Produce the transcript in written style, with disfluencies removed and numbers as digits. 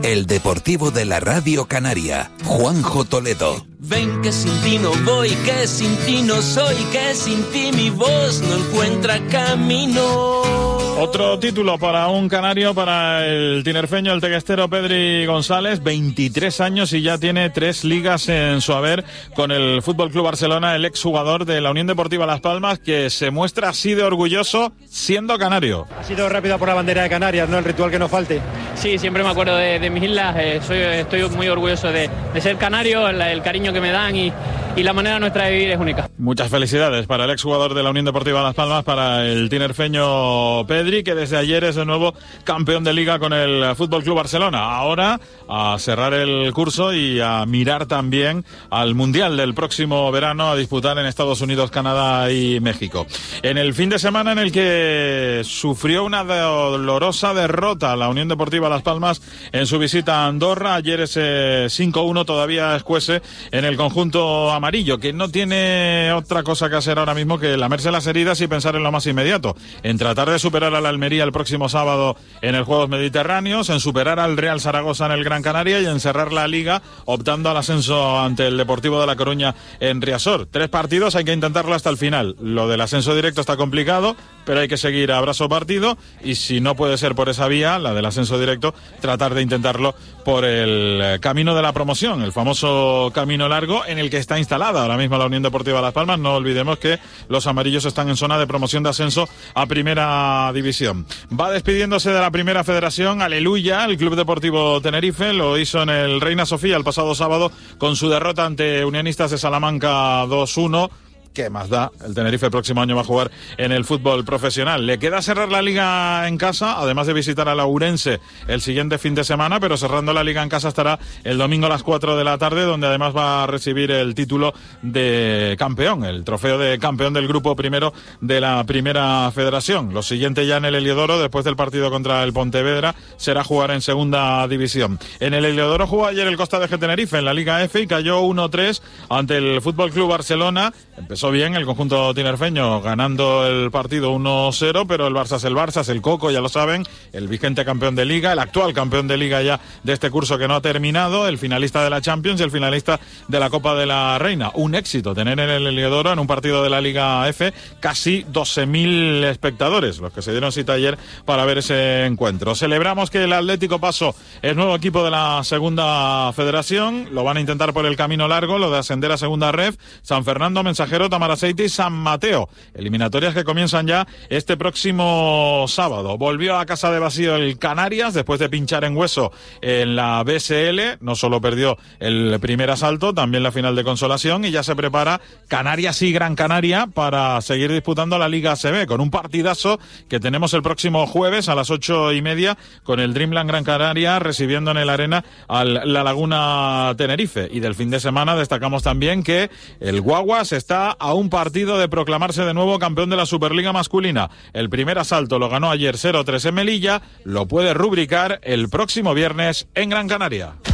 El deportivo de la Radio Canaria, Juanjo Toledo. Ven que sin ti no voy, que sin ti no soy, que sin ti mi voz no encuentra camino. Otro título para un canario, para el tinerfeño, el teguestero Pedri González, 23 años y ya tiene 3 ligas en su haber con el FC Barcelona, el exjugador de la Unión Deportiva Las Palmas, que se muestra así de orgulloso siendo canario. Ha sido rápido por la bandera de Canarias, ¿no? El ritual que no falte. Sí, siempre me acuerdo de mis islas, estoy muy orgulloso de ser canario, el cariño que me dan y la manera nuestra de vivir es única. Muchas felicidades para el exjugador de la Unión Deportiva Las Palmas, para el tinerfeño Pedri, que desde ayer es de nuevo campeón de liga con el FC Barcelona. Ahora a cerrar el curso y a mirar también al Mundial del próximo verano a disputar en Estados Unidos, Canadá y México. En el fin de semana en el que sufrió una dolorosa derrota la Unión Deportiva Las Palmas en su visita a Andorra, ayer ese 5-1 todavía escuece en el conjunto amarillo, que no tiene otra cosa que hacer ahora mismo que lamerse las heridas y pensar en lo más inmediato, en tratar de superar a la Almería el próximo sábado en el Juegos Mediterráneos, en superar al Real Zaragoza en el Gran Canaria y en cerrar la Liga optando al ascenso ante el Deportivo de La Coruña en Riazor. 3 partidos, hay que intentarlo hasta el final. Lo del ascenso directo está complicado, pero hay que seguir a brazo partido y si no puede ser por esa vía, la del ascenso directo, tratar de intentarlo por el camino de la promoción, el famoso camino largo en el que está instalada ahora mismo la Unión Deportiva Las Palmas. No olvidemos que los amarillos están en zona de promoción de ascenso a Primera División. Va despidiéndose de la Primera Federación, aleluya, el Club Deportivo Tenerife. Lo hizo en el Reina Sofía el pasado sábado con su derrota ante Unionistas de Salamanca 2-1. ¿Qué más da? El Tenerife el próximo año va a jugar en el fútbol profesional. Le queda cerrar la Liga en casa, además de visitar a la Ourense el siguiente fin de semana, pero cerrando la Liga en casa estará el domingo a las 4 de la tarde, donde además va a recibir el título de campeón, el trofeo de campeón del grupo primero de la Primera Federación. Lo siguiente ya en el Heliodoro, después del partido contra el Pontevedra, será jugar en Segunda División. En el Heliodoro jugó ayer el Costa de Tenerife en la Liga F y cayó 1-3 ante el FC Barcelona. Empezó bien el conjunto tinerfeño ganando el partido 1-0, pero el Barça es el Coco, ya lo saben, el vigente campeón de Liga, el actual campeón de Liga ya de este curso que no ha terminado, el finalista de la Champions y el finalista de la Copa de la Reina. Un éxito tener en el Heliodoro, en un partido de la Liga F, casi 12.000 espectadores, los que se dieron cita ayer para ver ese encuentro. Celebramos que el Atlético Paso es nuevo equipo de la Segunda Federación, lo van a intentar por el camino largo, lo de ascender a Segunda Ref. San Fernando, Mensajero, Tamaraceite y San Mateo. Eliminatorias que comienzan ya este próximo sábado. Volvió a casa de vacío el Canarias después de pinchar en hueso en la BSL. No solo perdió el primer asalto, también la final de consolación y ya se prepara Canarias y Gran Canaria para seguir disputando la Liga ACB con un partidazo que tenemos el próximo jueves a las 8:30 con el Dreamland Gran Canaria recibiendo en el Arena al La Laguna Tenerife. Y del fin de semana destacamos también que el Guaguas está a un partido de proclamarse de nuevo campeón de la Superliga masculina. El primer asalto lo ganó ayer 0-3 en Melilla, lo puede rubricar el próximo viernes en Gran Canaria.